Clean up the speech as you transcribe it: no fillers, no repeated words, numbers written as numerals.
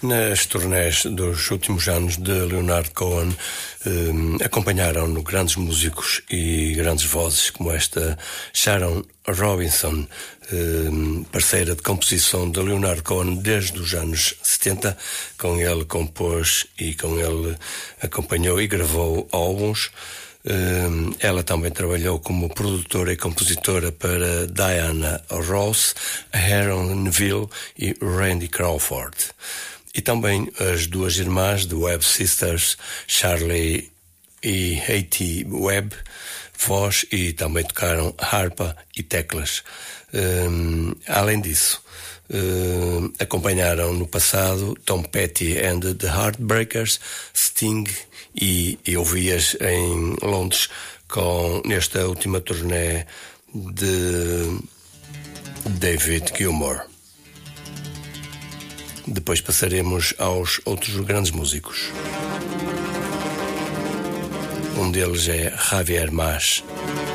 Nas turnés dos últimos anos de Leonard Cohen, acompanharam-no grandes músicos e grandes vozes como esta Sharon Robinson, parceira de composição de Leonard Cohen desde os anos 70. Com ele compôs e com ele acompanhou e gravou álbuns. Ela também trabalhou como produtora e compositora para Diana Ross, Aaron Neville e Randy Crawford. E também as duas irmãs de Webb Sisters, Charlie e Hattie Webb, voz, e também tocaram harpa e teclas. Além disso, acompanharam no passado Tom Petty and the Heartbreakers, Sting, e ouvi-as em Londres nesta última turnê de David Gilmour. Depois passaremos aos outros grandes músicos. Um deles é Javier Mas.